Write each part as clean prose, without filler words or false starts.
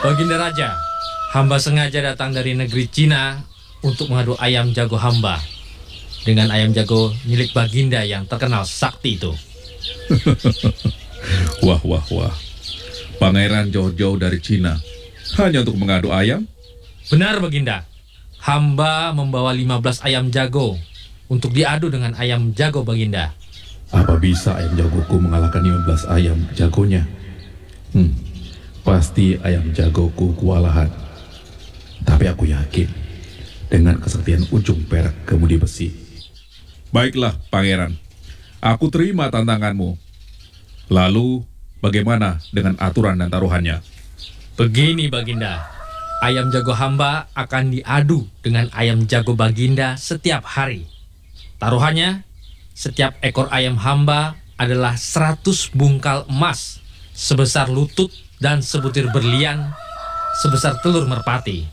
Baginda Raja, hamba sengaja datang dari negeri Cina untuk mengadu ayam jago hamba dengan ayam jago milik Baginda yang terkenal sakti itu. Wah, wah, wah. Pangeran jauh-jauh dari Cina hanya untuk mengadu ayam? Benar Baginda, hamba membawa 15 ayam jago untuk diadu dengan ayam jago Baginda. Apa bisa ayam jagoku mengalahkan 15 ayam jagonya? Pasti ayam jagoku kewalahan. Tapi aku yakin dengan kesaktian ujung perak kemudi besi. Baiklah, Pangeran. Aku terima tantanganmu. Lalu, bagaimana dengan aturan dan taruhannya? Begini Baginda, ayam jago hamba akan diadu dengan ayam jago Baginda setiap hari. Taruhannya, setiap ekor ayam hamba adalah 100 bungkal emas sebesar lutut dan sebutir berlian sebesar telur merpati.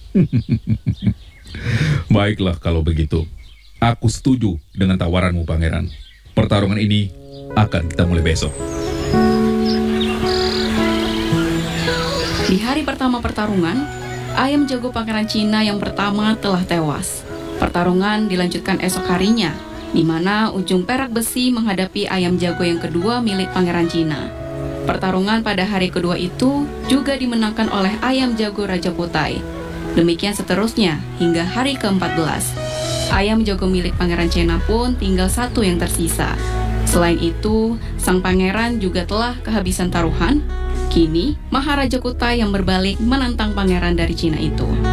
Baiklah kalau begitu. Aku setuju dengan tawaranmu, Pangeran. Pertarungan ini akan kita mulai besok. Di hari pertama pertarungan, ayam jago Pangeran Cina yang pertama telah tewas. Pertarungan dilanjutkan esok harinya, di mana ujung perak besi menghadapi ayam jago yang kedua milik Pangeran Cina. Pertarungan pada hari kedua itu juga dimenangkan oleh ayam jago Raja Kutai. Demikian seterusnya hingga hari ke-14. Ayam jago milik Pangeran Cina pun tinggal satu yang tersisa. Selain itu, sang pangeran juga telah kehabisan taruhan. Kini, Maharaja Kutai yang berbalik menantang pangeran dari Cina itu.